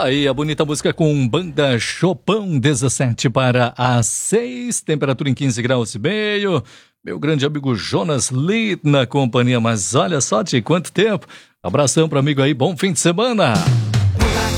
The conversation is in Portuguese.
Aí, a bonita música com Banda Chopin, 17 para as 6, temperatura em 15 graus e meio. Meu grande amigo Jonas Lee na companhia, mas olha só de quanto tempo. Abração pro amigo aí, bom fim de semana.